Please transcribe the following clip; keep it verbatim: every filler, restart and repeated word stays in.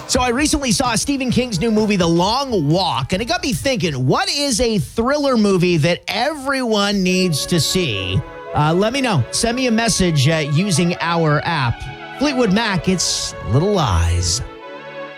So I recently saw Stephen King's new movie, The Long Walk, and it got me thinking, what is a thriller movie that everyone needs to see? Uh, let me know. Send me a message uh, using our app. Fleetwood Mac, it's Little Lies.